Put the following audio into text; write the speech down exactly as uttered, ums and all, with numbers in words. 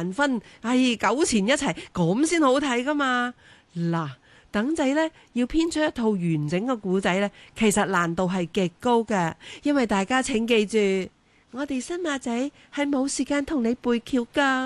難分，唉，糾纏一齊咁先好睇噶嘛。嗱，等仔呢要編出一套完整嘅故仔呢，其實難度係極高嘅，因為大家請記住，我哋新馬仔係冇時間同你背橋噶。